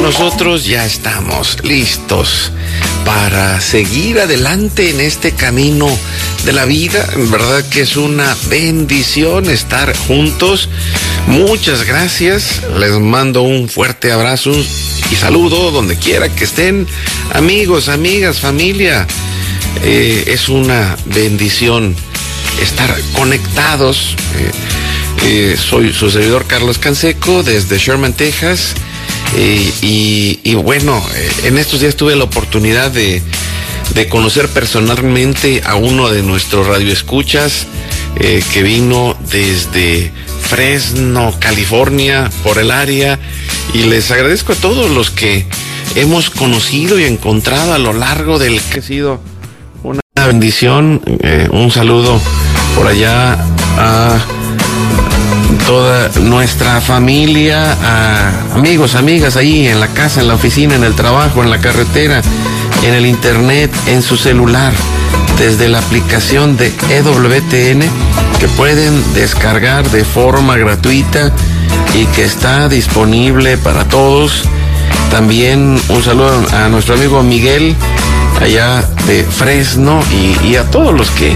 nosotros ya estamos listos para seguir adelante en este camino de la vida. En verdad que es una bendición estar juntos. Muchas gracias. Les mando un fuerte abrazo y saludo donde quiera que estén. Amigos, amigas, familia. Es una bendición estar conectados. Soy su servidor Carlos Canseco desde Sherman, Texas. Y bueno, en estos días tuve la oportunidad de conocer personalmente a uno de nuestros radioescuchas que vino desde Fresno, California, por el área, y les agradezco a todos los que hemos conocido y encontrado a lo largo del que ha sido una bendición. Un saludo por allá a toda nuestra familia, a amigos, amigas ahí en la casa, en la oficina, en el trabajo, en la carretera, en el internet, en su celular, desde la aplicación de EWTN que pueden descargar de forma gratuita y que está disponible para todos. También un saludo a nuestro amigo Miguel allá de Fresno y a todos los que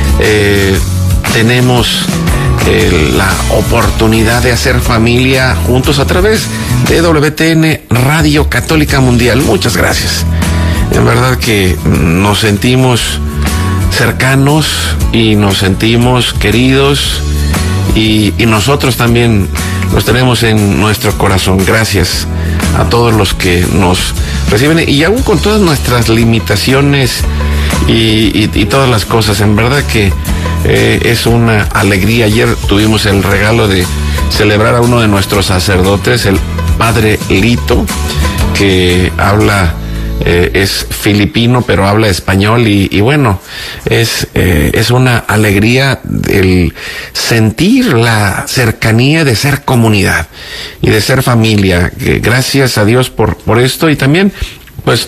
tenemos la oportunidad de hacer familia juntos a través de EWTN Radio Católica Mundial. Muchas gracias. En verdad que nos sentimos cercanos y nos sentimos queridos y nosotros también los tenemos en nuestro corazón. Gracias a todos los que nos reciben y aún con todas nuestras limitaciones y todas las cosas. En verdad que es una alegría. Ayer tuvimos el regalo de celebrar a uno de nuestros sacerdotes, el padre Lito, que habla, es filipino, pero habla español y bueno, es una alegría el sentir la cercanía de ser comunidad y de ser familia. Gracias a Dios por esto, y también pues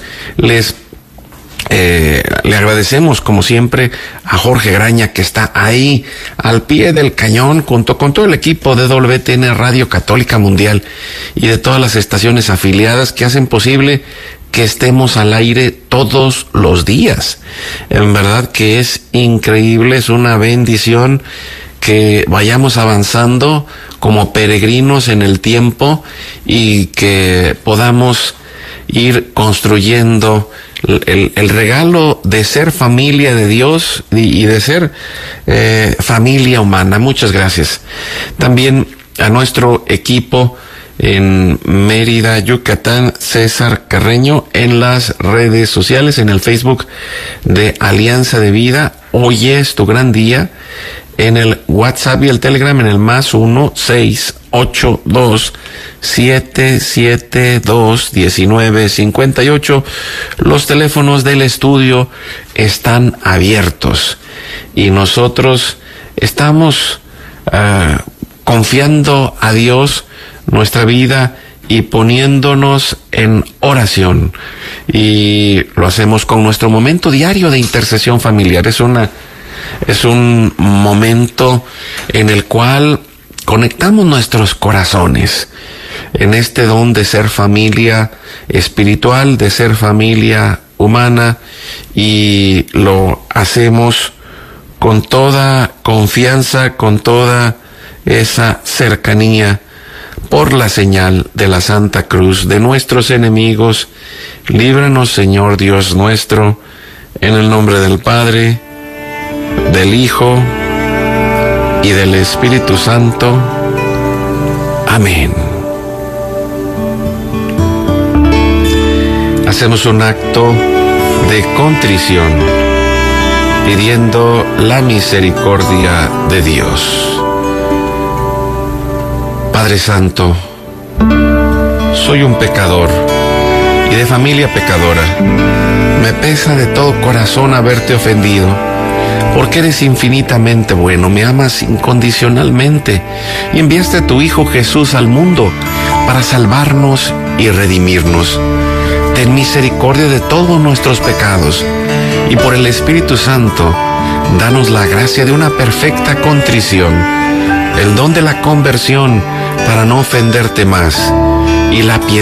le agradecemos como siempre a Jorge Graña, que está ahí al pie del cañón junto con todo el equipo de WTN Radio Católica Mundial y de todas las estaciones afiliadas que hacen posible que estemos al aire todos los días. En verdad que es increíble, es una bendición que vayamos avanzando como peregrinos en el tiempo y que podamos ir construyendo el regalo de ser familia de Dios y de ser familia humana. Muchas gracias. También a nuestro equipo en Mérida, Yucatán, César Carreño, en las redes sociales, en el Facebook de Alianza de Vida. Hoy es tu gran día. En el WhatsApp y el Telegram en el +1-682-772-1958. Los teléfonos del estudio están abiertos y nosotros estamos confiando a Dios nuestra vida y poniéndonos en oración, y lo hacemos con nuestro momento diario de intercesión familiar. Es un momento en el cual conectamos nuestros corazones en este don de ser familia espiritual, de ser familia humana, y lo hacemos con toda confianza, con toda esa cercanía, por la señal de la Santa Cruz de nuestros enemigos. Líbranos, Señor Dios nuestro, en el nombre del Padre, del Hijo y del Espíritu Santo. Amén. Hacemos un acto de contrición pidiendo la misericordia de Dios. Padre Santo, soy un pecador y de familia pecadora. Me pesa de todo corazón haberte ofendido, porque eres infinitamente bueno, me amas incondicionalmente y enviaste a tu Hijo Jesús al mundo para salvarnos y redimirnos. Ten misericordia de todos nuestros pecados y por el Espíritu Santo, danos la gracia de una perfecta contrición, el don de la conversión para no ofenderte más y la piedad